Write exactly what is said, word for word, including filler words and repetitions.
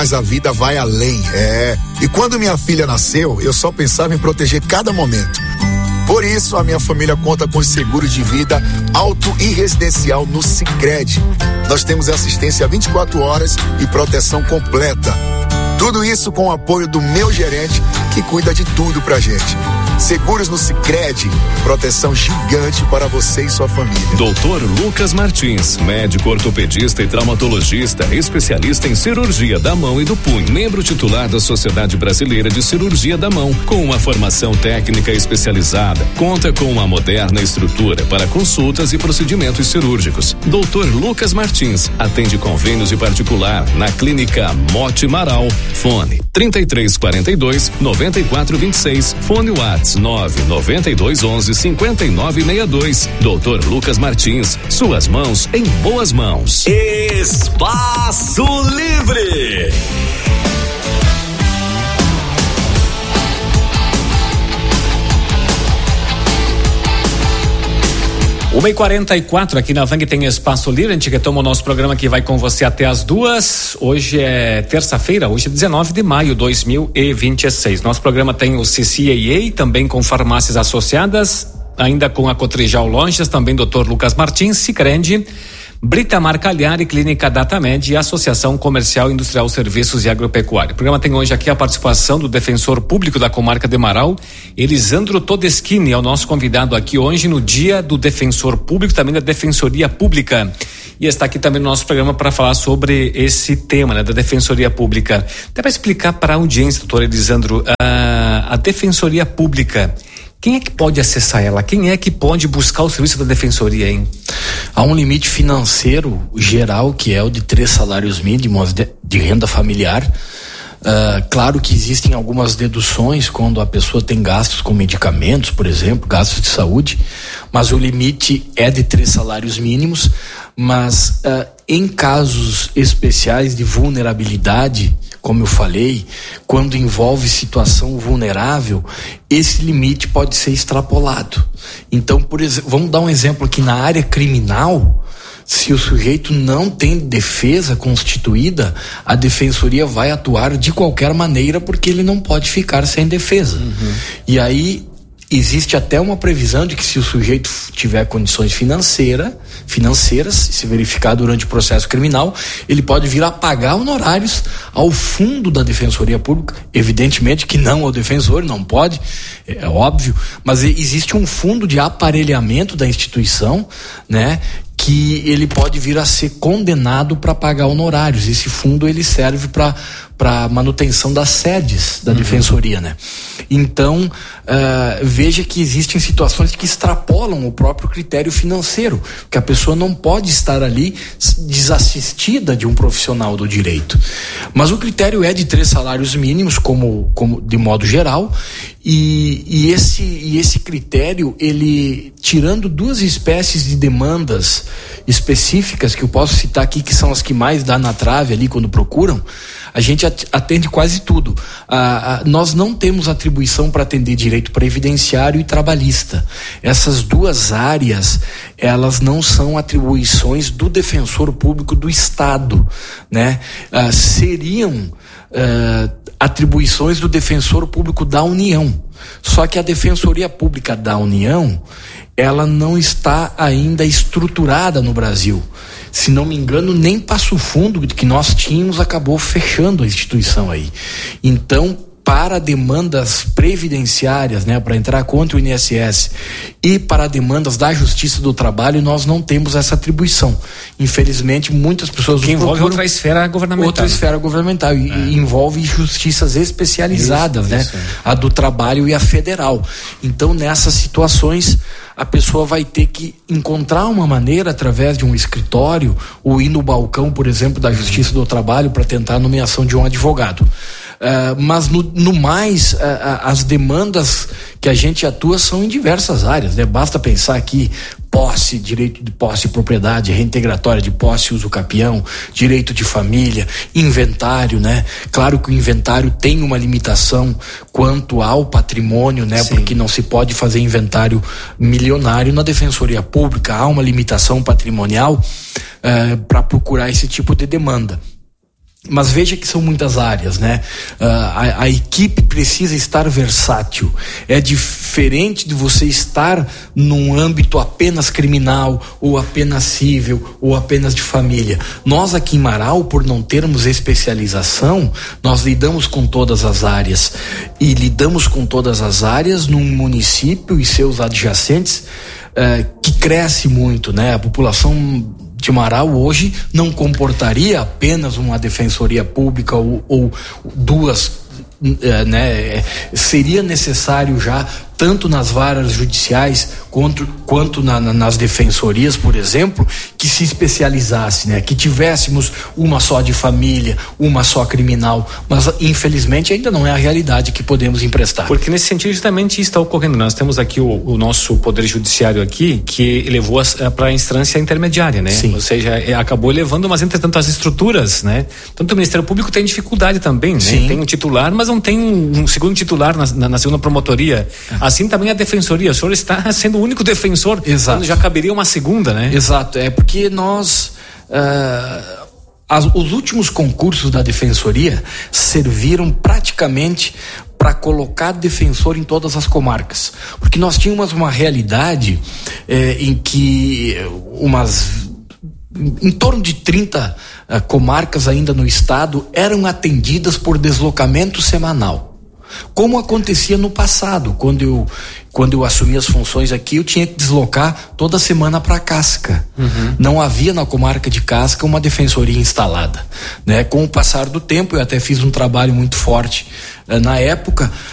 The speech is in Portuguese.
Mas a vida vai além, é. E quando minha filha nasceu, eu só pensava em proteger cada momento. Por isso, a minha família conta com seguro de vida auto e residencial no Sicredi. Nós temos assistência vinte e quatro horas e proteção completa. Tudo isso com o apoio do meu gerente, que cuida de tudo pra gente. Seguros no Sicredi, proteção gigante para você e sua família. doutor Lucas Martins, médico ortopedista e traumatologista, especialista em cirurgia da mão e do punho, membro titular da Sociedade Brasileira de Cirurgia da Mão, com uma formação técnica especializada, conta com uma moderna estrutura para consultas e procedimentos cirúrgicos. doutor Lucas Martins atende convênios e particular na Clínica Mote Maral. Fone trinta e três quarenta e dois, noventa e quatro vinte e seis, fone WhatsApp nove noventa e dois onze cinquenta e nove sessenta e dois. doutor Lucas Martins, suas mãos em boas mãos. Espaço Livre. uma e quarenta e quatro aqui na Vang tem Espaço Livre. A gente retoma o nosso programa que vai com você até as duas. Hoje é terça-feira, hoje é dezenove de maio de dois mil e vinte e seis. Nosso programa tem o C C A A, também com farmácias associadas, ainda com a Cotrijal Lojas, também doutor Lucas Martins, Sicredi, Britamar Cagliari, Clínica Datamed e Associação Comercial Industrial Serviços e Agropecuária. O programa tem hoje aqui a participação do defensor público da comarca de Marau, Elisandro Todeschini, é o nosso convidado aqui hoje no dia do defensor público, também da Defensoria Pública. E está aqui também no nosso programa para falar sobre esse tema, né, da Defensoria Pública. Dá para explicar para a audiência, doutor Elisandro, a, a Defensoria Pública, quem é que pode acessar ela? Quem é que pode buscar o serviço da Defensoria, hein? Há um limite financeiro geral, que é o de três salários mínimos de, de renda familiar. Uh, claro que existem algumas deduções quando a pessoa tem gastos com medicamentos, por exemplo, gastos de saúde, mas o limite é de três salários mínimos. Mas uh, em casos especiais de vulnerabilidade, como eu falei, quando envolve situação vulnerável, esse limite pode ser extrapolado. Então, por exemplo, vamos dar um exemplo aqui na área criminal. Se o sujeito não tem defesa constituída, a defensoria vai atuar de qualquer maneira, porque ele não pode ficar sem defesa. Uhum. E aí existe até uma previsão de que, se o sujeito tiver condições financeira, financeiras, se verificar durante o processo criminal, ele pode vir a pagar honorários ao fundo da Defensoria Pública. Evidentemente que não ao defensor, não pode, é óbvio, mas existe um fundo de aparelhamento da instituição, né, que ele pode vir a ser condenado para pagar honorários. Esse fundo, ele serve para para manutenção das sedes da uhum. Defensoria, né? Então, uh, veja que existem situações que extrapolam o próprio critério financeiro, que a pessoa não pode estar ali desassistida de um profissional do direito. Mas o critério é de três salários mínimos, como, como de modo geral, e, e, esse, e esse critério, ele, tirando duas espécies de demandas específicas, que eu posso citar aqui, que são as que mais dá na trave ali quando procuram, a gente atende quase tudo. Ah, ah, nós não temos atribuição para atender direito previdenciário e trabalhista. Essas duas áreas, elas não são atribuições do defensor público do Estado, né? Ah, seriam ah, atribuições do defensor público da União. Só que a Defensoria Pública da União, ela não está ainda estruturada no Brasil. Se não me engano, nem Passo Fundo, que nós tínhamos, acabou fechando a instituição aí. Então, para demandas previdenciárias, né, para entrar contra o I N S S e para demandas da Justiça do Trabalho, nós não temos essa atribuição. Infelizmente, muitas pessoas... Que envolve outra esfera governamental. Outra esfera governamental, e, é. e envolve justiças especializadas, isso, né? Isso, é. A do trabalho e a federal. Então, nessas situações, a pessoa vai ter que encontrar uma maneira, através de um escritório, ou ir no balcão, por exemplo, da Justiça do Trabalho, para tentar a nomeação de um advogado. Uh, mas no, no mais, uh, uh, as demandas que a gente atua são em diversas áreas, né? Basta pensar aqui: posse, direito de posse e propriedade, reintegratória de posse e uso capião, direito de família, inventário, né? Claro que o inventário tem uma limitação quanto ao patrimônio, né? Sim. Porque não se pode fazer inventário milionário. Na Defensoria Pública há uma limitação patrimonial uh, para procurar esse tipo de demanda. Mas veja que são muitas áreas, né? Uh, a, a equipe precisa estar versátil. É diferente de você estar num âmbito apenas criminal, ou apenas civil, ou apenas de família. Nós aqui em Marau, por não termos especialização, nós lidamos com todas as áreas. E lidamos com todas as áreas num município e seus adjacentes uh, que cresce muito, né? A população de Marau hoje não comportaria apenas uma defensoria pública ou, ou duas, né? Seria necessário já, tanto nas varas judiciais quanto, quanto na, na, nas defensorias, por exemplo, que se especializasse, né? Que tivéssemos uma só de família, uma só criminal, mas infelizmente ainda não é a realidade que podemos emprestar. Porque nesse sentido justamente isso está ocorrendo. Nós temos aqui o, o nosso Poder Judiciário aqui, que levou para a instância intermediária, né? Sim. Ou seja, é, acabou levando, mas entretanto as estruturas, né? Tanto o Ministério Público tem dificuldade também, né? Sim. Tem um titular, mas não tem um, um segundo titular na, na, na segunda promotoria. Ah. Assim também a defensoria. O senhor está sendo o único defensor. Exato. Quando já caberia uma segunda, né? Exato. É porque nós... Uh, as, os últimos concursos da defensoria serviram praticamente para colocar defensor em todas as comarcas. Porque nós tínhamos uma realidade eh, em que umas... em torno de trinta uh, comarcas ainda no estado eram atendidas por deslocamento semanal. Como acontecia no passado, quando eu, quando eu assumi as funções aqui, eu tinha que deslocar toda semana para Casca. Uhum. Não havia na comarca de Casca uma defensoria instalada, né? Com o passar do tempo, eu até fiz um trabalho muito forte uh, na época,